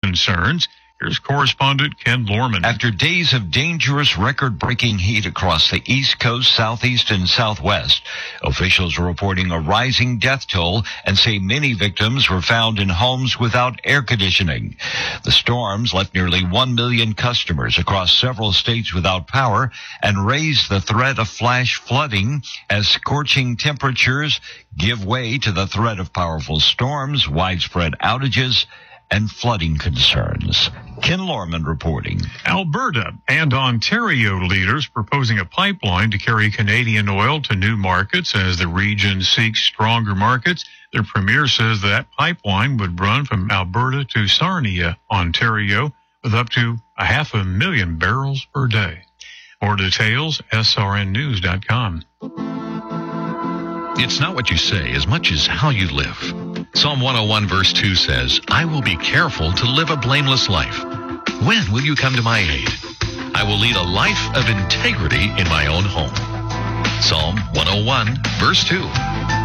concerns. Here's correspondent Ken Lorman. After days of dangerous record-breaking heat across the East Coast, Southeast, and Southwest, officials are reporting a rising death toll and say many victims were found in homes without air conditioning. The storms left nearly 1 million customers across several states without power and raised the threat of flash flooding as scorching temperatures give way to the threat of powerful storms, widespread outages, and flooding concerns. Ken Lorman reporting. Alberta and Ontario leaders proposing a pipeline to carry Canadian oil to new markets as the region seeks stronger markets. Their premier says that pipeline would run from Alberta to Sarnia, Ontario, with up to 500,000 barrels per day. More details, srnnews.com. It's not what you say as much as how you live. Psalm 101 verse 2 says, I will be careful to live a blameless life. When will you come to my aid? I will lead a life of integrity in my own home. Psalm 101 verse 2.